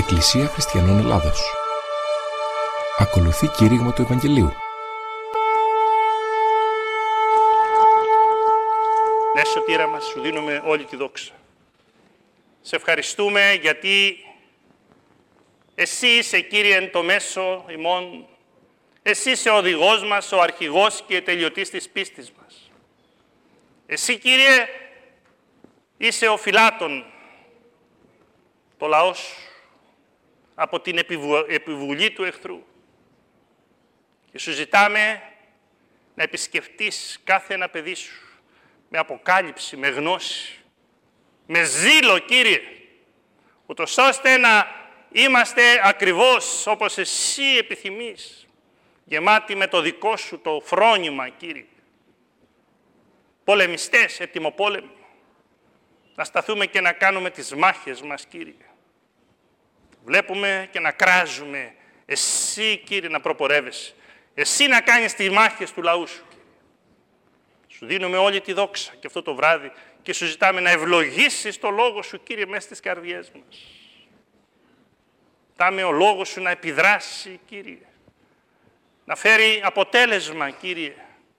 Εκκλησία Χριστιανών Ελλάδος. Ακολουθεί κήρυγμα του Ευαγγελίου. Ναι, Σωτήρα μας, σου δίνουμε όλη τη δόξα. Σε ευχαριστούμε γιατί εσύ είσαι, Κύριε, εν το μέσο ημών. Εσύ είσαι ο οδηγός μας, ο αρχηγός και τελειωτής της πίστης μας. Εσύ, Κύριε, είσαι ο φυλάτων, το λαό σου, από την επιβουλή του εχθρού. Και σου ζητάμε να επισκεφτείς κάθε ένα παιδί σου με αποκάλυψη, με γνώση, με ζήλο, Κύριε, ούτως ώστε να είμαστε ακριβώς όπως εσύ επιθυμείς, γεμάτοι με το δικό σου το φρόνημα, Κύριε. Πολεμιστές, ετοιμοπόλεμοι, να σταθούμε και να κάνουμε τις μάχες μας, Κύριε. Βλέπουμε και να κράζουμε, εσύ, Κύριε, να προπορεύεσαι, εσύ να κάνεις τις μάχες του λαού σου, Κύριε. Σου δίνουμε όλη τη δόξα και αυτό το βράδυ και σου ζητάμε να ευλογήσεις το Λόγο σου, Κύριε, μέσα στις καρδιές μας. Ζητάμε ο Λόγος σου να επιδράσει, Κύριε, να φέρει αποτέλεσμα, Κύριε,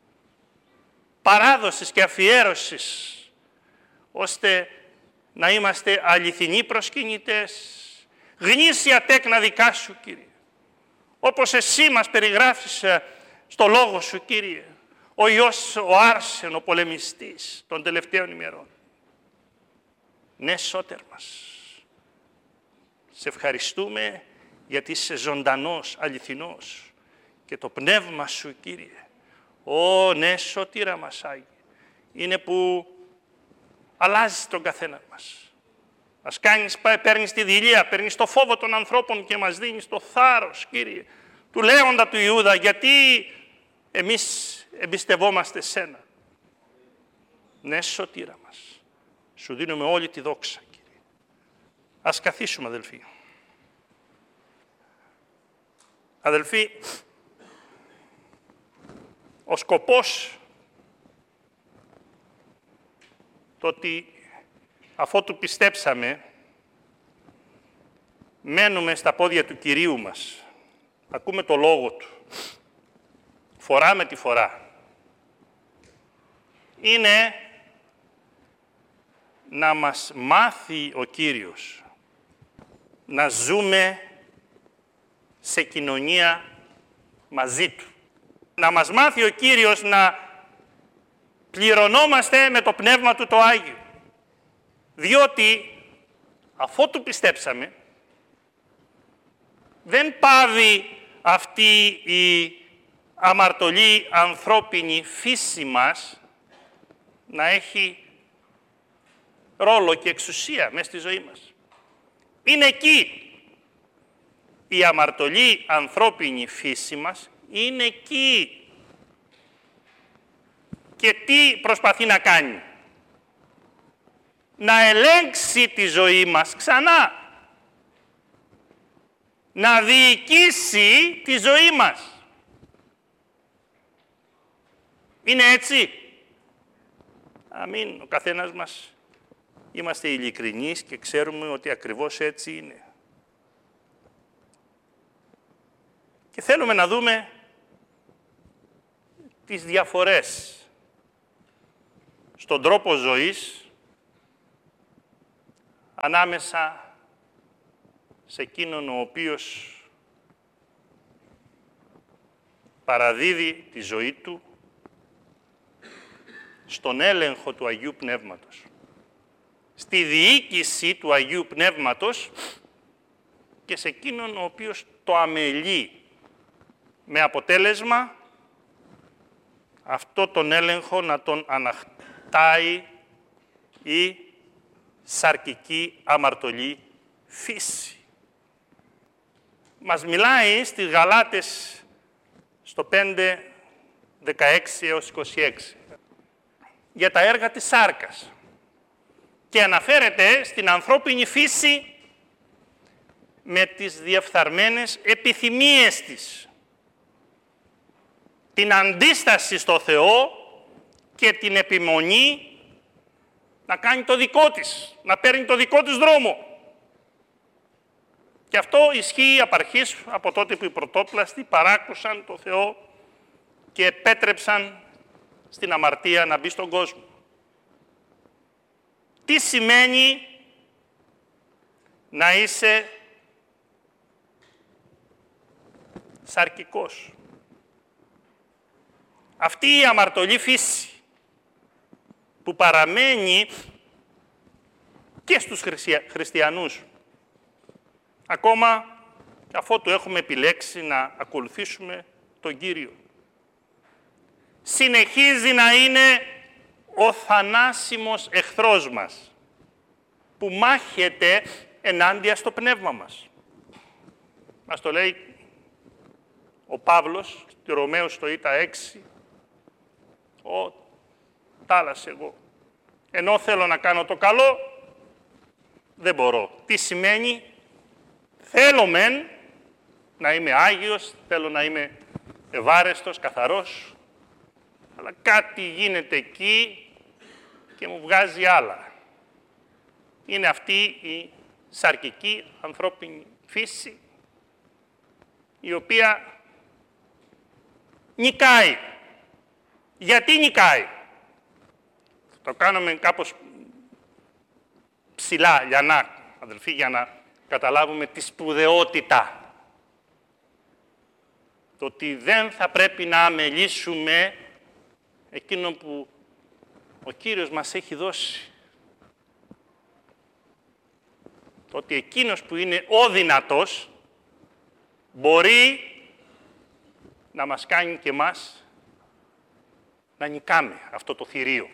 παράδοσης και αφιέρωσης, ώστε να είμαστε αληθινοί προσκυνητές, γνήσια τέκνα δικά σου, Κύριε. Όπως εσύ μας περιγράφεις στο Λόγο σου, Κύριε, ο Υιός, ο Άρσεν, ο πολεμιστής των τελευταίων ημερών. Ναι, Σώτερ μας, σε ευχαριστούμε γιατί είσαι ζωντανός, αληθινός και το πνεύμα σου, Κύριε, ναι, Σωτήρα μας, Άγιε, είναι που αλλάζει τον καθένα μας. Μας κάνεις, παίρνεις τη δειλία, παίρνεις το φόβο των ανθρώπων και μας δίνεις το θάρρος, Κύριε, του Λέοντα του Ιούδα, γιατί εμείς εμπιστευόμαστε σένα. Ναι, Σωτήρα μας, σου δίνουμε όλη τη δόξα, Κύριε. Ας καθίσουμε, αδελφοί. Αδελφοί, ο σκοπός το ότι αφότου πιστέψαμε, μένουμε στα πόδια του Κυρίου μας, ακούμε το Λόγο Του, φορά με τη φορά, είναι να μας μάθει ο Κύριος να ζούμε σε κοινωνία μαζί Του. Να μας μάθει ο Κύριος να πληρωνόμαστε με το Πνεύμα Του το Άγιο. Διότι αφότου πιστέψαμε, δεν πάβει αυτή η αμαρτωλή ανθρώπινη φύση μας να έχει ρόλο και εξουσία μέσα στη ζωή μας. Είναι εκεί. Η αμαρτωλή ανθρώπινη φύση μας είναι εκεί. Και τι προσπαθεί να κάνει? Να ελέγξει τη ζωή μας ξανά. Να διοικήσει τη ζωή μας. Είναι έτσι? Αμήν. Ο καθένας μας είμαστε ειλικρινείς και ξέρουμε ότι ακριβώς έτσι είναι. Και θέλουμε να δούμε τις διαφορές στον τρόπο ζωής ανάμεσα σε εκείνον ο οποίος παραδίδει τη ζωή του στον έλεγχο του Αγίου Πνεύματος, στη διοίκηση του Αγίου Πνεύματος και σε εκείνον ο οποίος το αμελεί, με αποτέλεσμα αυτό τον έλεγχο να τον αναχτάει η σαρκική αμαρτωλή φύση. Μας μιλάει στις Γαλάτες στο 5, 16 έως 26 για τα έργα της σάρκας και αναφέρεται στην ανθρώπινη φύση με τις διεφθαρμένες επιθυμίες της, την αντίσταση στο Θεό και την επιμονή να κάνει το δικό της, να παίρνει το δικό της δρόμο. Και αυτό ισχύει απ' αρχής, από τότε που οι πρωτόπλαστοι παράκουσαν το Θεό και επέτρεψαν στην αμαρτία να μπει στον κόσμο. Τι σημαίνει να είσαι σαρκικός? Αυτή η αμαρτωλή φύση που παραμένει και στους χριστιανούς, ακόμα και αφότου έχουμε επιλέξει να ακολουθήσουμε τον Κύριο, συνεχίζει να είναι ο θανάσιμος εχθρός μας, που μάχεται ενάντια στο πνεύμα μας. Μας το λέει ο Παύλος, στη Ρωμαίους στο Ήτα 6, τάλας εγώ. Ενώ θέλω να κάνω το καλό, δεν μπορώ. Τι σημαίνει? Θέλω μεν να είμαι Άγιος, θέλω να είμαι ευάρεστος, καθαρός, αλλά κάτι γίνεται εκεί και μου βγάζει άλλα. Είναι αυτή η σαρκική ανθρώπινη φύση, η οποία νικάει. Γιατί νικάει? Το κάνουμε κάπως ψηλά, λιανά, αδελφοί, για να καταλάβουμε τη σπουδαιότητα. Το ότι δεν θα πρέπει να αμελήσουμε εκείνο που ο Κύριος μας έχει δώσει. Το ότι εκείνος που είναι ο δυνατός μπορεί να μας κάνει και μας να νικάμε αυτό το θηρίο.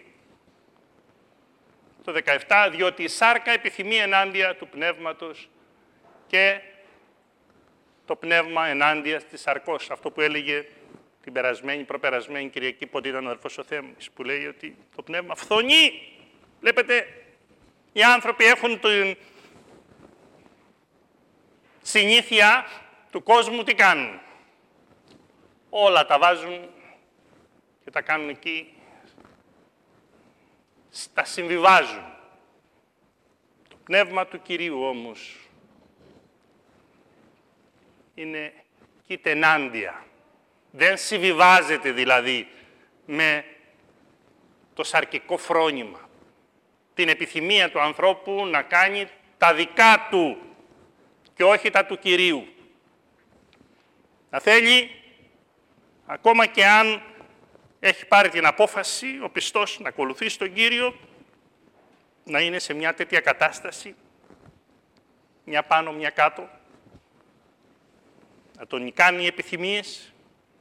Το 17, διότι η σάρκα επιθυμεί ενάντια του πνεύματος και το πνεύμα ενάντια της σαρκός. Αυτό που έλεγε την προπερασμένη Κυριακή, πότε ήταν ο αδελφός ο Θέμης, που λέει ότι το πνεύμα φθονεί. Βλέπετε, οι άνθρωποι έχουν την συνήθεια του κόσμου, τι κάνουν? Όλα τα βάζουν και τα κάνουν εκεί, τα συμβιβάζουν. Το πνεύμα του Κυρίου όμως είναι κοίτα ενάντια. Δεν συμβιβάζεται δηλαδή με το σαρκικό φρόνημα, την επιθυμία του ανθρώπου να κάνει τα δικά του και όχι τα του Κυρίου. Να θέλει, ακόμα και αν έχει πάρει την απόφαση ο πιστός να ακολουθήσει τον Κύριο, να είναι σε μια τέτοια κατάσταση, μια πάνω, μια κάτω, να τον κάνει οι επιθυμίες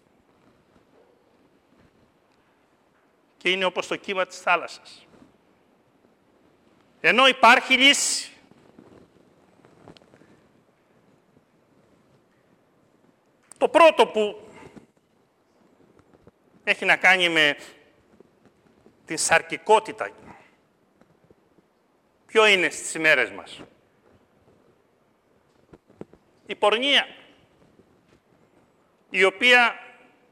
και είναι όπως το κύμα της θάλασσας. Ενώ υπάρχει λύση. Το πρώτο που έχει να κάνει με την σαρκικότητα. Ποιο είναι στις ημέρες μας? Η πορνεία, η οποία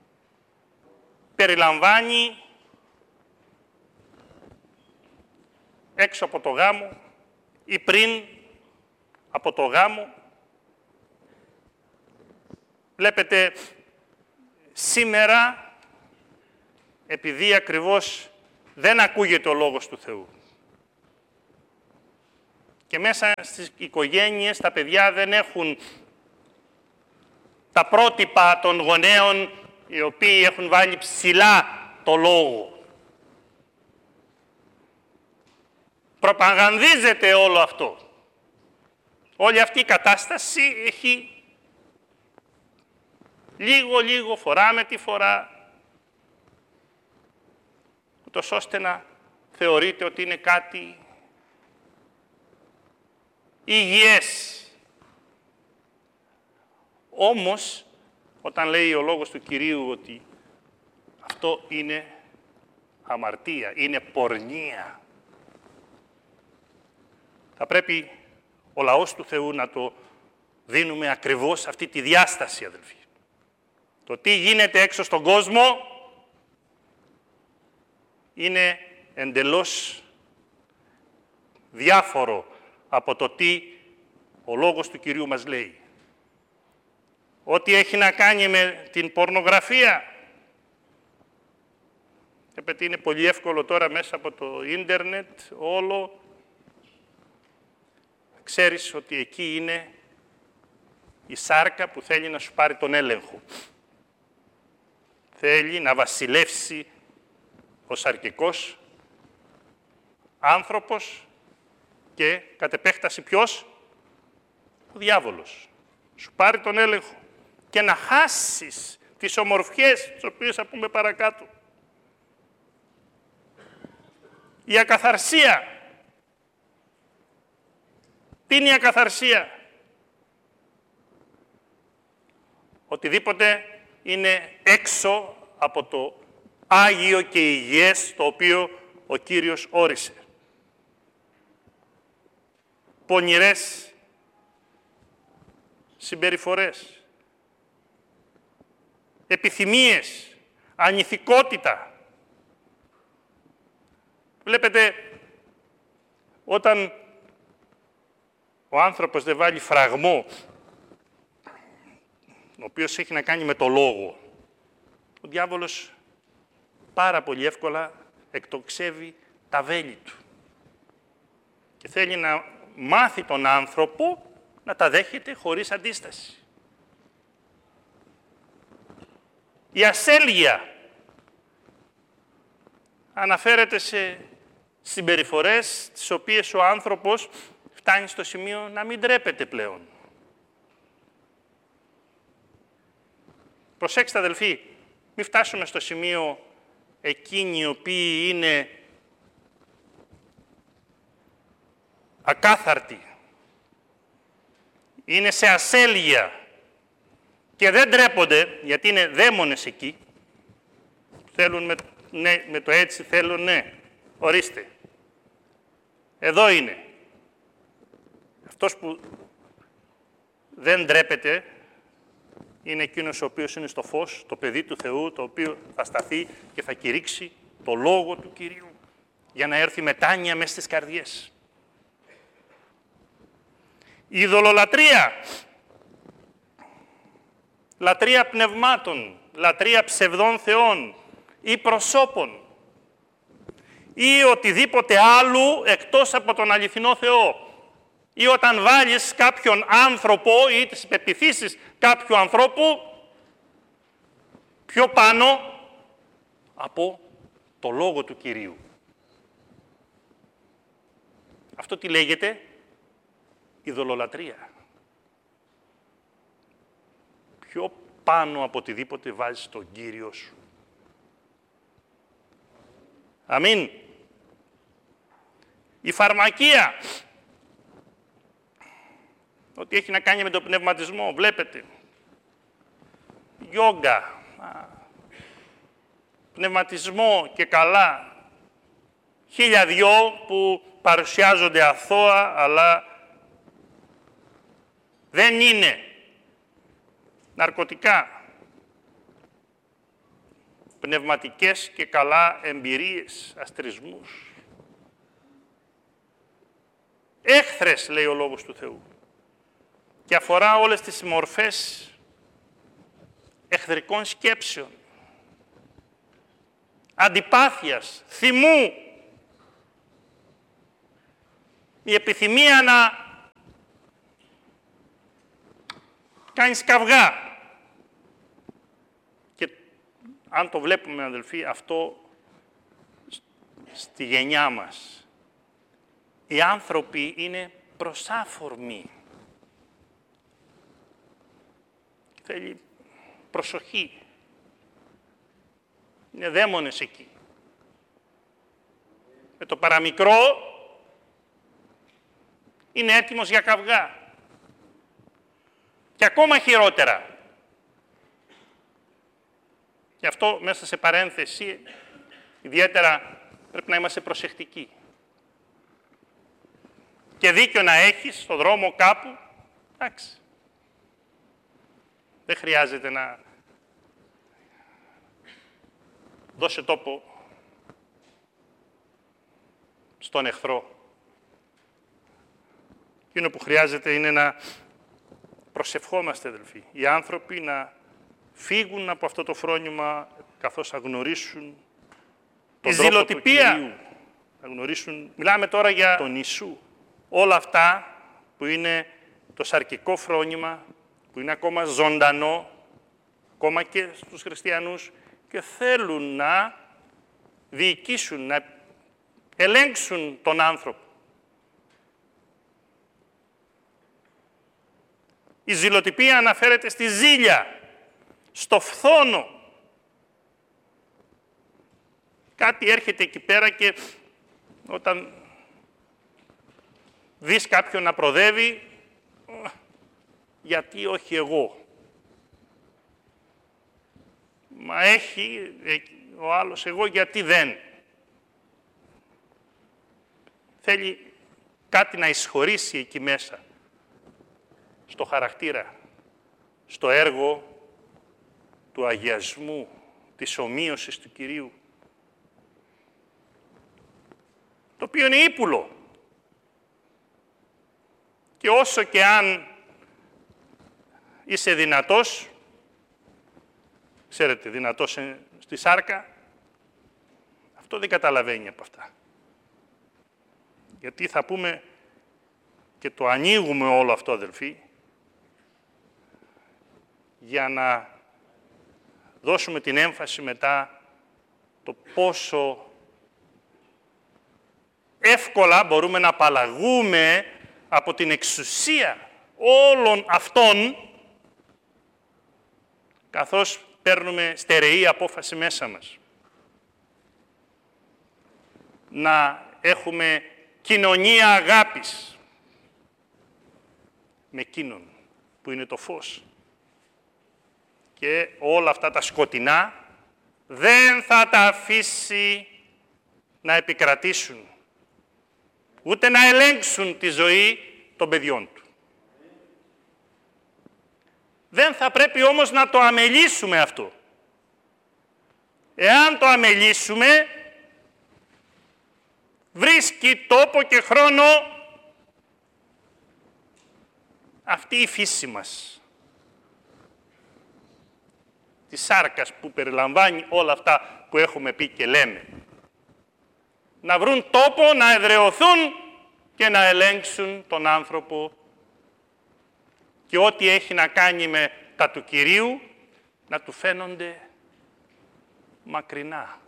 περιλαμβάνει έξω από το γάμο ή πριν από το γάμο. Βλέπετε, σήμερα, επειδή ακριβώς δεν ακούγεται ο Λόγος του Θεού και μέσα στις οικογένειες τα παιδιά δεν έχουν τα πρότυπα των γονέων οι οποίοι έχουν βάλει ψηλά το Λόγο. Προπαγανδίζεται όλο αυτό. Όλη αυτή η κατάσταση έχει λίγο, φορά με τη φορά, ούτως ώστε να θεωρείται ότι είναι κάτι υγιές. Όμως, όταν λέει ο Λόγος του Κυρίου ότι αυτό είναι αμαρτία, είναι πορνεία, θα πρέπει ο λαός του Θεού να το δίνουμε ακριβώς αυτή τη διάσταση, αδελφοί. Το τι γίνεται έξω στον κόσμο είναι εντελώς διάφορο από το τι Ο λόγος του Κυρίου μας λέει ό,τι έχει να κάνει με την πορνογραφία. Επειδή είναι πολύ εύκολο τώρα μέσα από το ίντερνετ όλο, ξέρεις ότι εκεί είναι η σάρκα που θέλει να σου πάρει τον έλεγχο. Θέλει να βασιλεύσει ο σαρκικός άνθρωπος και κατ' επέκταση ποιος? Ο διάβολος. Σου πάρει τον έλεγχο και να χάσεις τις ομορφιές, τις οποίες θα πούμε παρακάτω. Η ακαθαρσία. Τι είναι η ακαθαρσία? Οτιδήποτε είναι έξω από το Άγιο και υγιές το οποίο ο Κύριος όρισε. Πονηρές συμπεριφορές, επιθυμίες, ανηθικότητα. Βλέπετε, όταν ο άνθρωπος δεν βάλει φραγμό, ο οποίος έχει να κάνει με το λόγο, ο διάβολος πάρα πολύ εύκολα εκτοξεύει τα βέλη του και θέλει να μάθει τον άνθρωπο να τα δέχεται χωρίς αντίσταση. Η ασέλγεια αναφέρεται σε συμπεριφορές τις οποίες ο άνθρωπος φτάνει στο σημείο να μην ντρέπεται πλέον. Προσέξτε αδελφοί, μην φτάσουμε στο σημείο εκείνοι οι οποίοι είναι ακάθαρτοι, είναι σε ασέλγεια και δεν ντρέπονται, γιατί είναι δαίμονες εκεί, θέλουν με το έτσι, θέλουν ναι, ορίστε. Εδώ είναι. Αυτός που δεν ντρέπεται είναι εκείνος ο οποίος είναι στο φως, το παιδί του Θεού, το οποίο θα σταθεί και θα κηρύξει το Λόγο του Κυρίου για να έρθει μετάνοια μέσα στις καρδιές. Η ειδωλολατρία, λατρεία πνευμάτων, λατρεία ψευδών θεών ή προσώπων ή οτιδήποτε άλλου εκτός από τον αληθινό Θεό. Ή όταν βάλεις κάποιον άνθρωπο ή τις πεποιθήσεις κάποιου ανθρώπου πιο πάνω από το Λόγο του Κυρίου. Αυτό τι λέγεται? Ειδωλολατρία. Πιο πάνω από οτιδήποτε βάζεις τον Κύριο σου. Αμήν. Η φαρμακεία. Ό,τι έχει να κάνει με τον πνευματισμό, βλέπετε. Γιόγκα, πνευματισμό και καλά. 1002 που παρουσιάζονται αθώα, αλλά δεν είναι. Ναρκωτικά. Πνευματικές και καλά εμπειρίες, αστρισμούς. Έχθρες, λέει ο Λόγος του Θεού. Και αφορά όλες τις μορφές εχθρικών σκέψεων, αντιπάθειας, θυμού, η επιθυμία να κάνεις καυγά. Και αν το βλέπουμε, αδελφοί, αυτό στη γενιά μας, οι άνθρωποι είναι προσάφορμοι. Θέλει προσοχή. Είναι δαίμονες εκεί. Με το παραμικρό είναι έτοιμος για καυγά. Και ακόμα χειρότερα. Γι' αυτό μέσα σε παρένθεση, ιδιαίτερα πρέπει να είμαστε προσεκτικοί. Και δίκιο να έχεις στον δρόμο κάπου, εντάξει. Δεν χρειάζεται να δώσει τόπο στον εχθρό. εκείνο που χρειάζεται είναι να προσευχόμαστε, αδελφοί. Οι άνθρωποι να φύγουν από αυτό το φρόνημα καθώς θα γνωρίσουν τον τρόπο του Κυρίου. Να γνωρίσουν. Μιλάμε τώρα για τον Ιησού. Όλα αυτά που είναι το σαρκικό φρόνημα, που είναι ακόμα ζωντανό, ακόμα και στους χριστιανούς, και θέλουν να διοικήσουν, να ελέγξουν τον άνθρωπο. Η ζηλοτυπία αναφέρεται στη ζήλια, στο φθόνο. Κάτι έρχεται εκεί πέρα και όταν δεις κάποιον να προδεύει, γιατί όχι εγώ. Μα έχει ο άλλος, εγώ γιατί δεν. Θέλει κάτι να εισχωρήσει εκεί μέσα, στο χαρακτήρα, στο έργο του αγιασμού, της ομοίωσης του Κυρίου, το οποίο είναι ύπουλο. Και όσο και αν είσαι δυνατός, ξέρετε, δυνατός στη σάρκα, αυτό δεν καταλαβαίνει από αυτά. Γιατί θα πούμε και το ανοίγουμε όλο αυτό, αδελφοί, για να δώσουμε την έμφαση μετά το πόσο εύκολα μπορούμε να απαλλαγούμε από την εξουσία όλων αυτών, καθώς παίρνουμε στερεή απόφαση μέσα μας. Να έχουμε κοινωνία αγάπης με εκείνον που είναι το φως. Και όλα αυτά τα σκοτεινά δεν θα τα αφήσει να επικρατήσουν, ούτε να ελέγξουν τη ζωή των παιδιών του. Δεν θα πρέπει όμως να το αμελήσουμε αυτό. Εάν το αμελήσουμε, βρίσκει τόπο και χρόνο αυτή η φύση μας. Της σάρκας που περιλαμβάνει όλα αυτά που έχουμε πει και λέμε. Να βρουν τόπο, να εδραιωθούν και να ελέγξουν τον άνθρωπο και ό,τι έχει να κάνει με τα του Κυρίου να του φαίνονται μακρινά.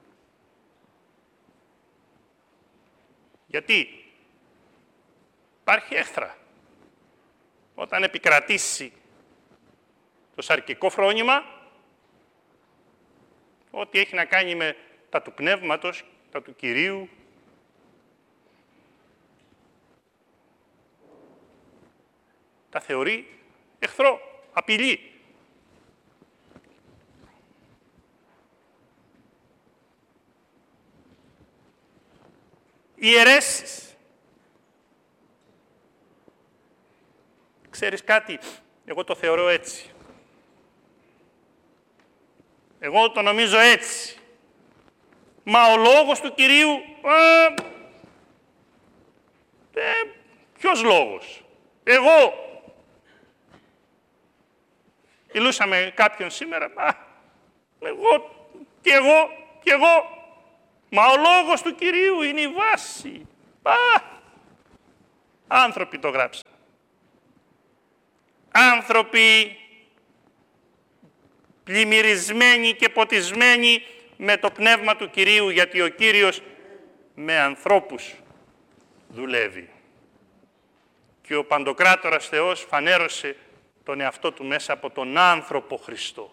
Γιατί υπάρχει έχθρα. Όταν επικρατήσει το σαρκικό φρόνημα, ό,τι έχει να κάνει με τα του Πνεύματος, τα του Κυρίου, τα θεωρεί εχθρό, απειλή. Οι αιρέσεις. Ξέρεις κάτι, εγώ το θεωρώ έτσι. Εγώ το νομίζω έτσι. Μα ο λόγος του Κυρίου... ποιος λόγος? Εγώ. Μιλούσα με κάποιον σήμερα. Εγώ. Μα ο λόγος του Κυρίου είναι η βάση. Άνθρωποι το γράψαν. Άνθρωποι πλημμυρισμένοι και ποτισμένοι με το πνεύμα του Κυρίου, γιατί ο Κύριος με ανθρώπους δουλεύει. Και ο Παντοκράτορας Θεός φανέρωσε τον εαυτό του μέσα από τον άνθρωπο Χριστό.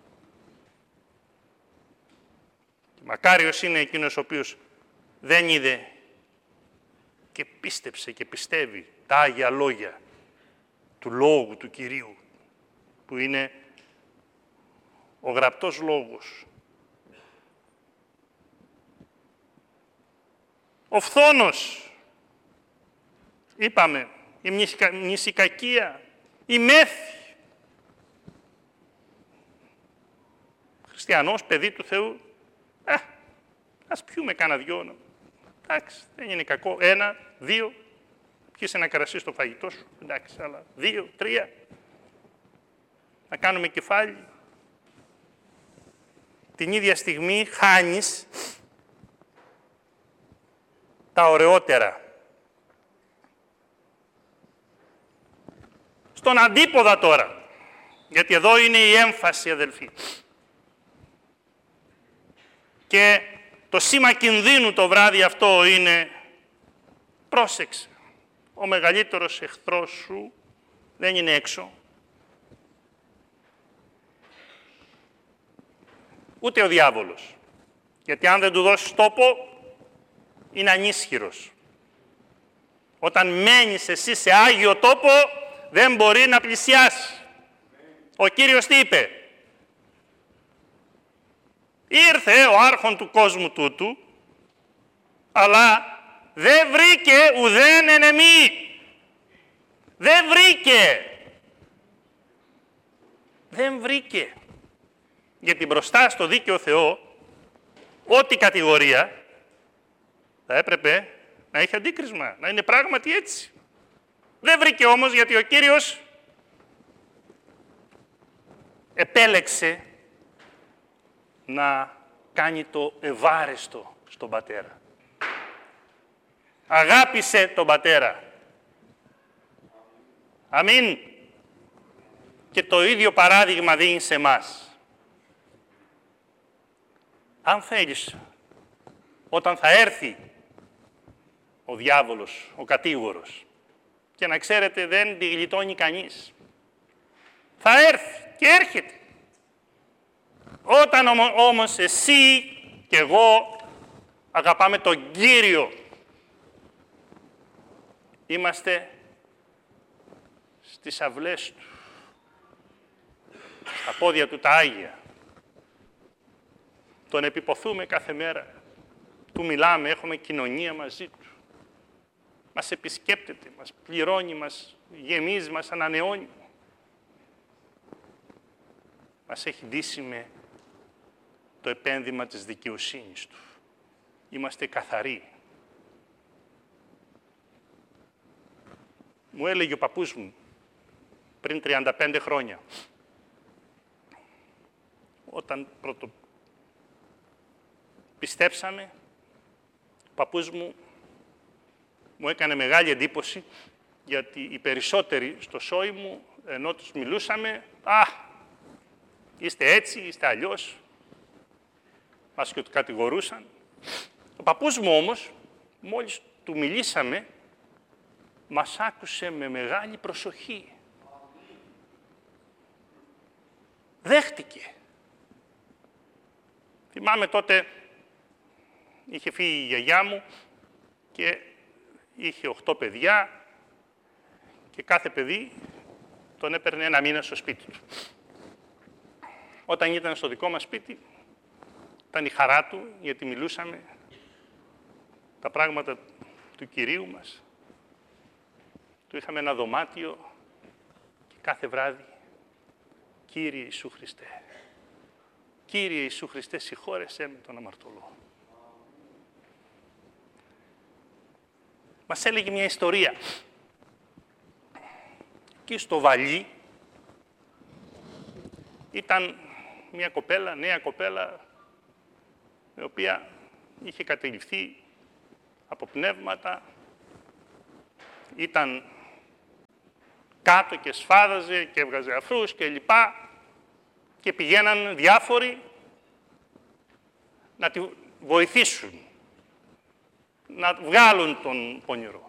Μακάριος είναι εκείνος ο οποίος δεν είδε και πίστεψε και πιστεύει τα Άγια Λόγια του Λόγου του Κυρίου, που είναι ο γραπτός Λόγος. Ο φθόνος, είπαμε, η μνησικακία, η μέθη. Χριστιανός, παιδί του Θεού, ας πιούμε κάνα δυο. Εντάξει, δεν είναι κακό. 1, 2, πιεις ένα κρασί στο φαγητό σου, εντάξει, αλλά 2, 3, να κάνουμε κεφάλι. Την ίδια στιγμή χάνεις τα ωραιότερα. Στον αντίποδα τώρα, γιατί εδώ είναι η έμφαση, αδελφοί. Και το σήμα κινδύνου το βράδυ αυτό είναι, πρόσεξε, ο μεγαλύτερος εχθρός σου δεν είναι έξω. Ούτε ο διάβολος. Γιατί αν δεν του δώσεις τόπο, είναι ανίσχυρος. Όταν μένεις εσύ σε άγιο τόπο, δεν μπορεί να πλησιάσει. Ο Κύριος τι είπε? Ήρθε ο άρχον του κόσμου τούτου, αλλά δεν βρήκε ουδέν ενεμή. Δεν βρήκε. Δεν βρήκε. Γιατί μπροστά στο δίκαιο Θεό, ό,τι κατηγορία θα έπρεπε να έχει αντίκρισμα, να είναι πράγματι έτσι. Δεν βρήκε όμως, γιατί ο Κύριος επέλεξε να κάνει το ευάρεστο στον Πατέρα. Αγάπησε τον Πατέρα. Αμήν. Και το ίδιο παράδειγμα δίνει σε εμάς. Αν θέλεις, όταν θα έρθει ο διάβολος, ο κατήγορος, και να ξέρετε δεν τη γλιτώνει κανείς, θα έρθει και έρχεται. Όταν όμως εσύ και εγώ αγαπάμε τον Κύριο, είμαστε στις αυλές Του, στα πόδια Του τα Άγια. Τον επιποθούμε κάθε μέρα. Του μιλάμε, έχουμε κοινωνία μαζί Του. Μας επισκέπτεται, μας πληρώνει, μας γεμίζει, μας ανανεώνει. Μας έχει ντύσει με το επένδυμα της δικαιοσύνης Του. Είμαστε καθαροί. Μου έλεγε ο παππούς μου πριν 35 χρόνια, όταν πρώτο πιστέψαμε, ο παππούς μου έκανε μεγάλη εντύπωση, γιατί οι περισσότεροι στο σόι μου, ενώ τους μιλούσαμε, είστε έτσι, είστε αλλιώς, μας και κατηγορούσαν. Ο παππούς μου όμως, μόλις του μιλήσαμε, μας άκουσε με μεγάλη προσοχή. Δέχτηκε. Θυμάμαι τότε, είχε φύγει η γιαγιά μου και είχε 8 παιδιά και κάθε παιδί τον έπαιρνε 1 μήνα στο σπίτι του. Όταν ήταν στο δικό μας σπίτι, ήταν η χαρά του, γιατί μιλούσαμε τα πράγματα του Κυρίου μας. Του είχαμε ένα δωμάτιο και κάθε βράδυ, Κύριε Ιησού Χριστέ, Κύριε Ιησού Χριστέ, συγχώρεσέ με τον αμαρτωλό. Μας έλεγε μια ιστορία. Εκεί στο Βαλί ήταν μια κοπέλα, νέα κοπέλα, η οποία είχε κατεληφθεί από πνεύματα, ήταν κάτω και σφάδαζε και έβγαζε αφρούς και λοιπά, και πηγαίναν διάφοροι να τη βοηθήσουν, να βγάλουν τον πονηρό.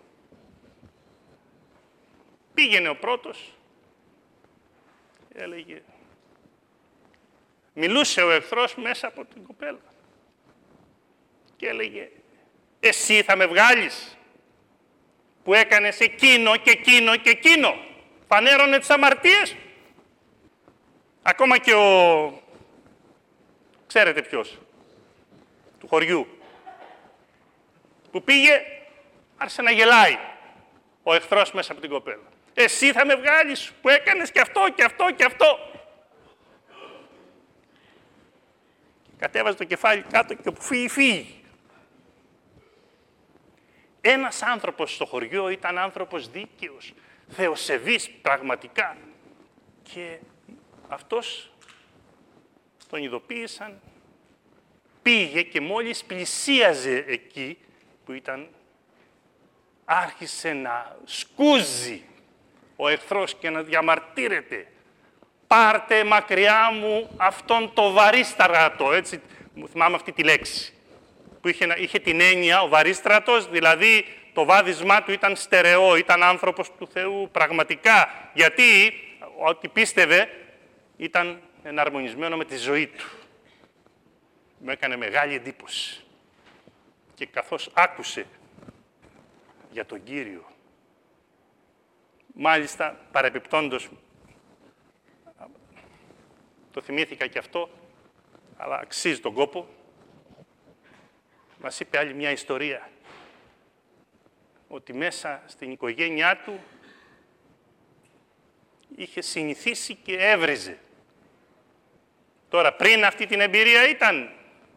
Πήγαινε ο πρώτος, έλεγε, μιλούσε ο εχθρός μέσα από την κοπέλα και έλεγε, εσύ θα με βγάλεις που έκανες εκείνο και εκείνο και εκείνο, φανέρωνε τις αμαρτίες. Ακόμα και ξέρετε ποιος, του χωριού, που πήγε, άρχισε να γελάει ο εχθρός μέσα από την κοπέλα. Εσύ θα με βγάλεις που έκανες και αυτό και αυτό και αυτό. Και κατέβαζε το κεφάλι κάτω και όπου φύγει, φύγει. Ένας άνθρωπος στο χωριό ήταν άνθρωπος δίκαιος, θεοσεβής πραγματικά. Και αυτός τον ειδοποίησαν, πήγε και μόλις πλησίαζε εκεί που ήταν, άρχισε να σκούζει ο εχθρός και να διαμαρτύρεται. Πάρτε μακριά μου αυτόν το βαρύστρατο, έτσι, θυμάμαι αυτή τη λέξη, που είχε την έννοια ο βαρύστρατος, δηλαδή το βάδισμά του ήταν στερεό, ήταν άνθρωπος του Θεού πραγματικά, γιατί ό,τι πίστευε ήταν εναρμονισμένο με τη ζωή του. Μου έκανε μεγάλη εντύπωση. Και καθώς άκουσε για τον Κύριο, μάλιστα παρεπιπτόντως, το θυμήθηκα και αυτό, αλλά αξίζει τον κόπο, μας είπε άλλη μια ιστορία, ότι μέσα στην οικογένειά του είχε συνηθίσει και έβριζε. Τώρα, πριν αυτή την εμπειρία ήταν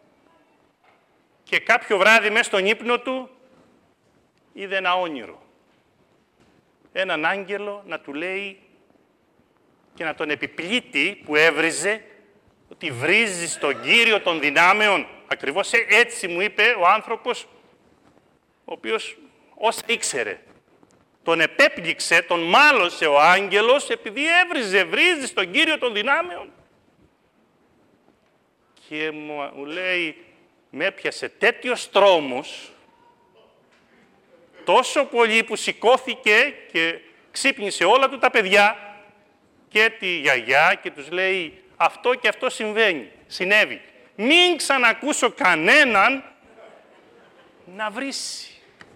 και κάποιο βράδυ μέσα στον ύπνο του είδε ένα όνειρο. Έναν άγγελο να του λέει και να τον επιπλήττει που έβριζε, ότι βρίζει στον Κύριο των δυνάμεων. Ακριβώς έτσι μου είπε ο άνθρωπος, ο οποίος όσα ήξερε. Τον επέπληξε, τον μάλωσε ο άγγελος, επειδή βρίζει στον Κύριο των δυνάμεων. Και μου λέει, με έπιασε τέτοιος τρόμος, τόσο πολύ που σηκώθηκε και ξύπνησε όλα του τα παιδιά και τη γιαγιά και τους λέει, αυτό και αυτό συνέβη. Μην ξανακούσω κανέναν να βρίσει.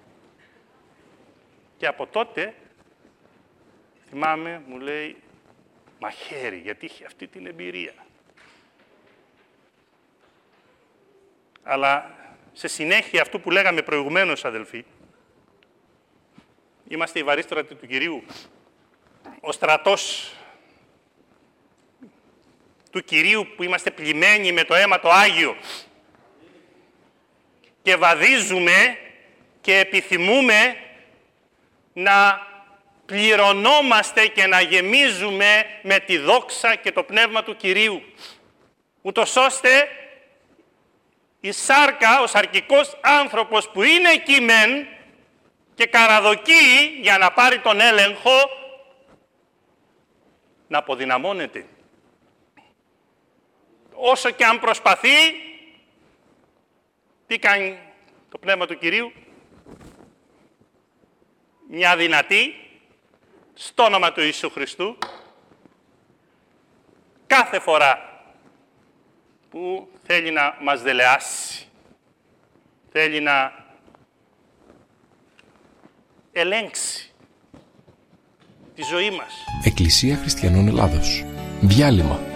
Και από τότε, θυμάμαι, μου λέει, μαχαίρι, γιατί είχε αυτή την εμπειρία. Αλλά σε συνέχεια αυτού που λέγαμε προηγουμένως, αδελφοί, είμαστε οι βαρύστρατοι του Κυρίου. Ο στρατός του Κυρίου που είμαστε πλημμένοι με το αίμα το Άγιο και βαδίζουμε και επιθυμούμε να πληρωνόμαστε και να γεμίζουμε με τη δόξα και το πνεύμα του Κυρίου, ούτως ώστε η σάρκα, ο σαρκικός άνθρωπος που είναι εκεί μεν και καραδοκεί για να πάρει τον έλεγχο, να αποδυναμώνεται. Όσο και αν προσπαθεί, τι κάνει το πνεύμα του Κυρίου? Μια δυνατή, στο όνομα του Ιησού Χριστού, κάθε φορά που θέλει να μας δελεάσει, θέλει να ελέγξει τη ζωή μας. Εκκλησία Χριστιανών Ελλάδος. Διάλειμμα.